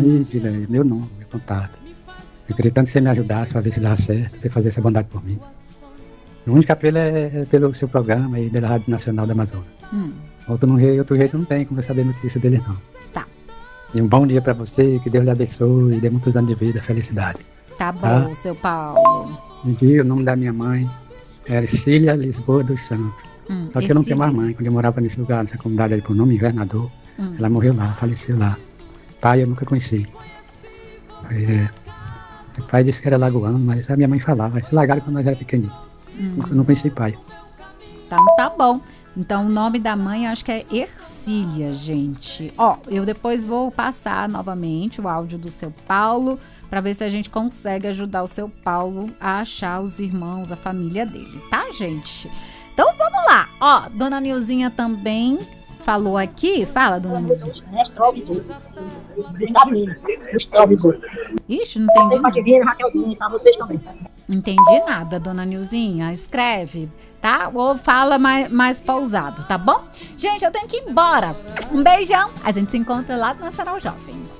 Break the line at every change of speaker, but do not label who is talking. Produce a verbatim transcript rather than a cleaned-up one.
Aí, filha, meu nome, meu contato. Eu queria tanto que você me ajudasse pra ver se dava certo, você fazer essa bondade por mim. O único apelo é pelo seu programa e pela Rádio Nacional da Amazônia.
Hum.
Outro, não, outro jeito não tem como eu saber notícia dele, não.
Tá.
E um bom dia pra você, que Deus lhe abençoe e dê muitos anos de vida, felicidade.
Tá bom,
Tá?
seu Paulo.
Um dia o nome da minha mãe era Ercília Lisboa dos Santos.
Hum,
Só que eu não tenho
Ercília.
mais mãe. Quando eu morava nesse lugar, nessa comunidade ali por nome Invernador,
Hum.
ela morreu lá, faleceu lá. Pai eu nunca conheci. É, meu pai disse que era lagoano, mas a minha mãe falava. Se largaram quando nós era pequenininho.
Hum.
Eu não conheci pai.
Então tá bom. Então o nome da mãe acho que é Ercília, gente. Ó, eu depois vou passar novamente o áudio do seu Paulo para ver se a gente consegue ajudar o seu Paulo a achar os irmãos, a família dele, tá, gente? Então vamos lá. Ó, dona Nilzinha também falou aqui. Fala, dona Nilzinha.
Retrovisor. Gustavo Lima. Retrovisor.
Ixi, não
Você,
entendi.
Pativina, Raquelzinha, pra vocês também.
Não entendi nada, dona Nilzinha. Escreve, tá? Ou fala mais, mais pausado, tá bom? Gente, eu tenho que ir embora. Um beijão. A gente se encontra lá no Nacional Jovem.